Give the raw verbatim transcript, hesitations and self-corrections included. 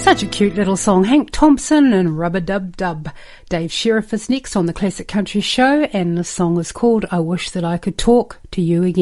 Such a cute little song. Hank Thompson and Rubber Dub Dub. Dave Sheriff is next on the Classic Country Show, and the song is called I Wish That I Could Talk to You Again.